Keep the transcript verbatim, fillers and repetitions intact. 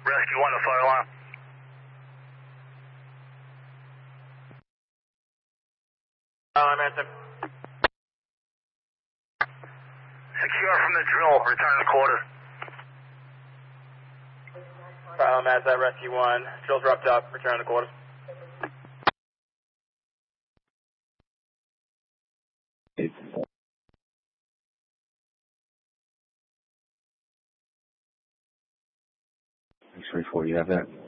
Rescue one to fire alarm. Alarm answer. Secure from the drill. Return to quarters. Alarm answer. Rescue one. Drill's wrapped up. Return to quarters. X-ray four, you have that?